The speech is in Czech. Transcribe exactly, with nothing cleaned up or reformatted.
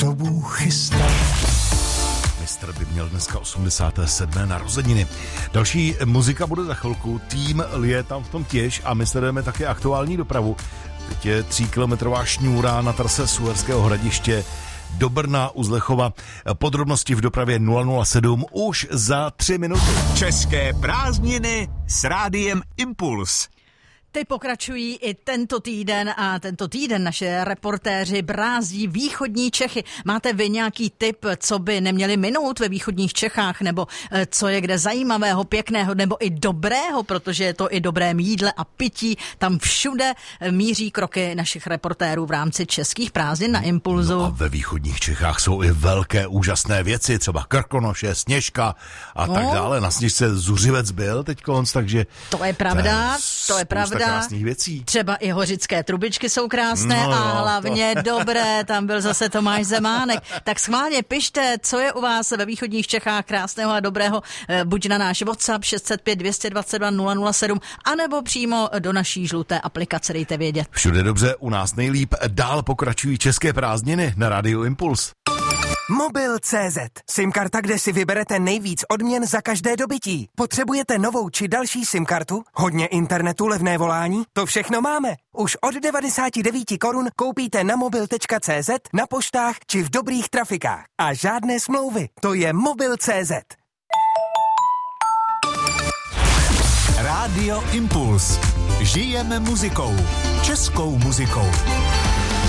znovu chystá. Mistr by měl dneska osmdesáté sedmé narozeniny. Další muzika bude za chvilku. Tým je tam v tom těž a my sledujeme také aktuální dopravu. Teď je tříkilometrová šňůra na trase z Uherského Hradiště do Brna u Zlechova. Podrobnosti v dopravě nula nula sedm už za tři minuty. České prázdniny s Rádiem Impuls. Ty pokračují i tento týden a tento týden naše reportéři brázdí východní Čechy. Máte vy nějaký tip, co by neměli minout ve východních Čechách, nebo co je kde zajímavého, pěkného, nebo i dobrého, protože je to i dobré jídle a pití. Tam všude míří kroky našich reportérů v rámci českých prázdnin na Impulzu. No a ve východních Čechách jsou i velké úžasné věci, třeba Krkonoše, Sněžka a no. tak dále. Na Sněžce Zuřivec byl teď konc, takže... To je pravda, to je pravda. Krásných věcí. Třeba i hořické trubičky jsou krásné no, a hlavně to... dobré, tam byl zase Tomáš Zemánek. Tak schválně pište, co je u vás ve východních Čechách krásného a dobrého, buď na náš WhatsApp šest set pět, dvě stě dvacet dva, nula nula sedm, anebo přímo do naší žluté aplikace, dejte vědět. Všude dobře, u nás nejlíp, dál pokračují české prázdniny na Rádiu Impuls. Mobil tečka cé zet. SIM-karta, kde si vyberete nejvíc odměn za každé dobytí. Potřebujete novou či další SIM-kartu? Hodně internetu, levné volání? To všechno máme. Už od devadesát devět korun koupíte na mobil tečka cé zet, na poštách či v dobrých trafikách. A žádné smlouvy. To je mobil tečka cé zet. Rádio Impuls. Žijeme muzikou. Českou muzikou.